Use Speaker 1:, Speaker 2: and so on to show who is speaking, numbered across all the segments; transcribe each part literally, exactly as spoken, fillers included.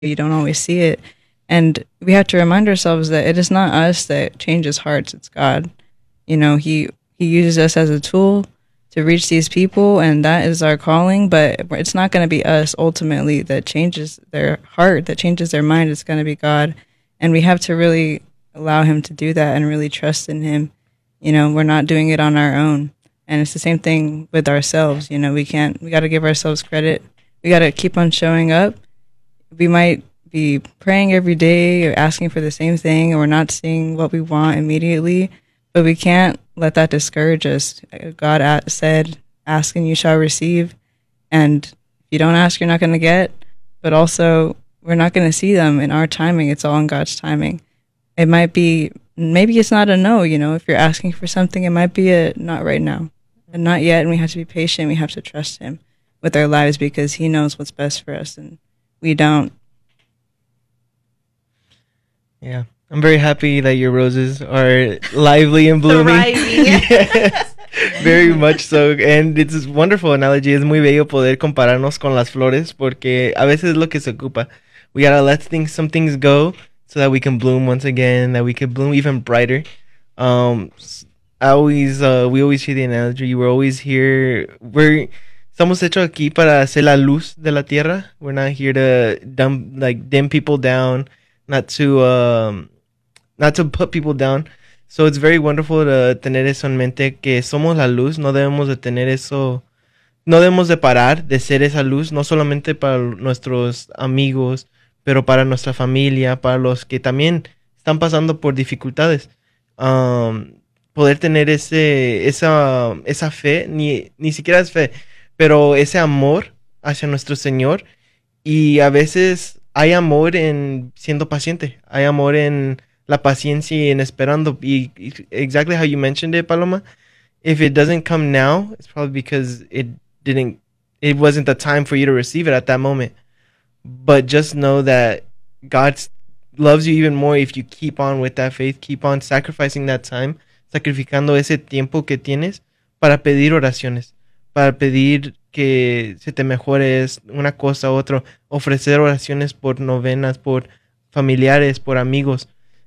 Speaker 1: you don't always see it. And we have to remind ourselves that it is not us that changes hearts, it's God. You know, he he uses us as a tool to reach these people, and that is our calling, but it's not going to be us ultimately that changes their heart, that changes their mind. It's going to be God. And we have to really allow him to do that and really trust in him. You know, we're not doing it on our own. And it's the same thing with ourselves. You know, we can't, we got to give ourselves credit. We got to keep on showing up. We might be praying every day or asking for the same thing, or we're not seeing what we want immediately, but we can't let that discourage us. God a- said, ask and you shall receive. And if you don't ask, you're not going to get. But also, we're not going to see them in our timing. It's all in God's timing. It might be, maybe it's not a no, you know. If you're asking for something, it might be a not right now. And not yet, and we have to be patient. We have to trust him with our lives because he knows what's best for us, and we don't.
Speaker 2: Yeah. I'm very happy that your roses are lively and blooming. Yes, very much so. And it's a wonderful analogy. Es muy bello poder compararnos con las flores porque a veces es lo que se ocupa. We gotta let things, some things go so that we can bloom once again, that we can bloom even brighter. Um, I always, uh, we always hear the analogy. We're always here. We're, estamos hechos aquí para ser la luz de la tierra. We're not here to dumb, like dim people down, not to, um, not to put people down. So it's very wonderful to tener eso en mente, que somos la luz. No debemos de tener eso, no debemos de parar de ser esa luz, no solamente para nuestros amigos, pero para nuestra familia, para los que también están pasando por dificultades. Um, poder tener ese, esa, esa fe, ni, ni siquiera es fe, pero ese amor hacia nuestro Señor. Y a veces hay amor en siendo paciente, hay amor en la paciencia y en esperando. Y, y exactly how you mentioned it, Paloma, if it doesn't come now, it's probably because it didn't, it wasn't the time for you to receive it at that moment. But just know that God loves you even more if you keep on with that faith, keep on sacrificing that time, sacrificando ese tiempo que tienes para pedir oraciones, para pedir que se te mejore una cosa u otra, ofrecer oraciones por novenas, por familiares, por amigos.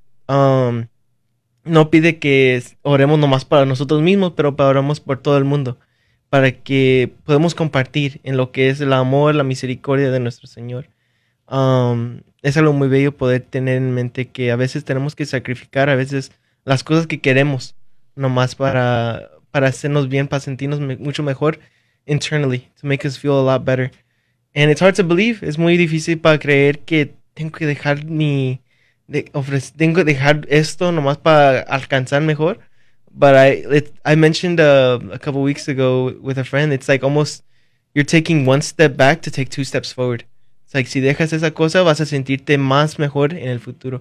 Speaker 2: Um, no pide que oremos nomás para nosotros mismos, pero para oremos por todo el mundo, para que podamos compartir en lo que es el amor, la misericordia de nuestro Señor. Um, es algo muy bello poder tener en mente que a veces tenemos que sacrificar a veces las cosas que queremos nomás para, para hacernos bien, para sentirnos me- mucho mejor internally, to make us feel a lot better. And it's hard to believe, es muy difícil para creer que tengo que dejar mi, de, ofrec- tengo que dejar esto nomás para alcanzar mejor. But I it, I mentioned uh, a couple weeks ago with a friend, it's like almost you're taking one step back to take two steps forward. It's like si dejas esa cosa vas a sentirte más mejor en el futuro.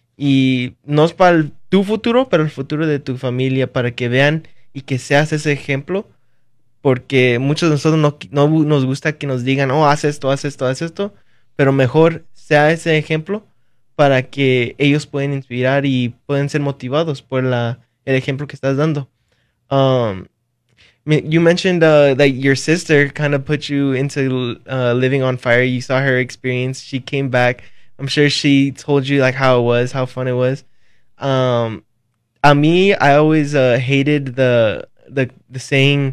Speaker 2: Y no es para el- tu futuro, pero el futuro de tu familia, para que vean y que seas ese ejemplo. Porque muchos de nosotros no, qui- no bu- nos gusta que nos digan, oh, haz esto, haz esto, haz esto. Pero mejor sea ese ejemplo para que ellos puedan inspirar y pueden ser motivados por la, el ejemplo que estás dando. Um, me- you mentioned uh, that your sister kind of put you into uh, living on fire. You saw her experience. She came back. I'm sure she told you like how it was, how fun it was. Um, a mí, I always uh, hated the the the saying,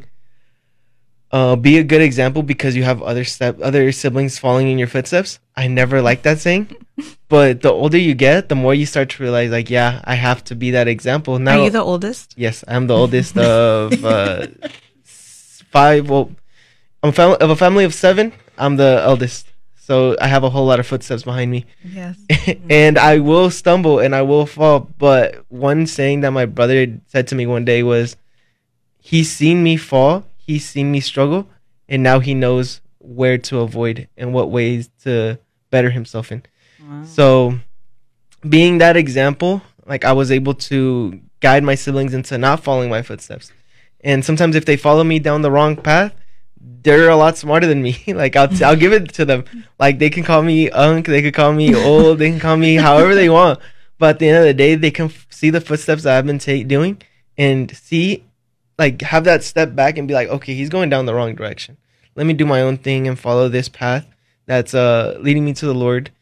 Speaker 2: uh, "Be a good example because you have other step other siblings following in your footsteps." I never liked that saying, but the older you get, the more you start to realize, like, yeah, I have to be that example.
Speaker 3: Are
Speaker 2: Now,
Speaker 3: you the oldest?
Speaker 2: yes, I'm the oldest of uh, s- five. Well, I'm fam- of a family of seven. I'm the eldest, so I have a whole lot of footsteps behind me.
Speaker 3: Yes.
Speaker 2: And I will stumble and I will fall. But one saying that my brother said to me one day was, he's seen me fall, he's seen me struggle, and now he knows where to avoid and what ways to better himself in.
Speaker 1: Wow.
Speaker 2: So, being that example, like I was able to guide my siblings into not following my footsteps. And sometimes if they follow me down the wrong path, they're a lot smarter than me. Like I'll I'll give it to them. Like they can call me unk, they can call me old, they can call me however they want. But at the end of the day, they can f- see the footsteps that I've been ta- doing and see, like have that step back and be like, okay, he's going down the wrong direction. Let me do my own thing and follow this path that's uh leading me to the Lord.